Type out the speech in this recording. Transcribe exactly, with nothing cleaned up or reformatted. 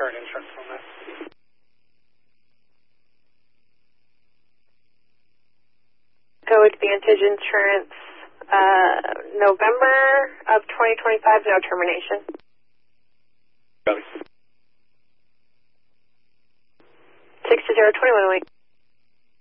current insurance on that. Go with Vantage Insurance, uh, November of twenty twenty-five, no termination. Copy. six to zero twenty-one a week.